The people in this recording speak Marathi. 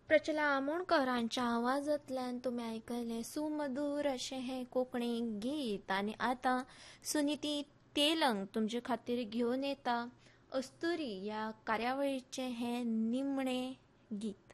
प्रचला आमोणकरांच्या आवाजातल्यान तुम्ही ऐकले सुमधूर असे हे कोकणी गीत. आणि आता सुनीती तेलंग तुमचे खातीर घेऊन येता अस्तुरी या कार्यावळीचे हे निमणे गीत.